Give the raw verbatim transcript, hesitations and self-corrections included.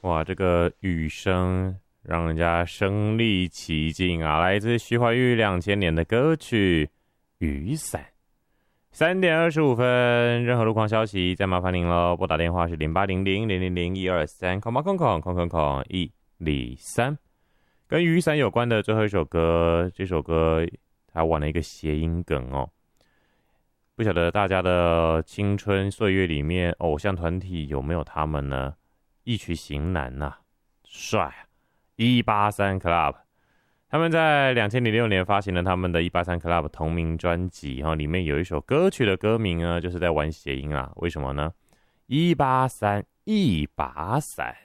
哇，这个雨声让人家身临其境啊！来自徐怀钰两千年的歌曲《雨伞》。三点二十五分，任何路况消息再麻烦您喽。拨打电话是零八零零零零零一二三，空八空空空空空一零三。跟雨伞有关的最后一首歌，这首歌它玩了一个谐音梗哦。不晓得大家的青春岁月里面，偶像团体有没有他们呢？一曲型男呐、啊，帅啊！一八三 Club， 他们在二零零六年发行了他们的一八三 Club 同名专辑，哈，里面有一首歌曲的歌名呢，就是在玩谐音啊。为什么呢？一八三一把伞。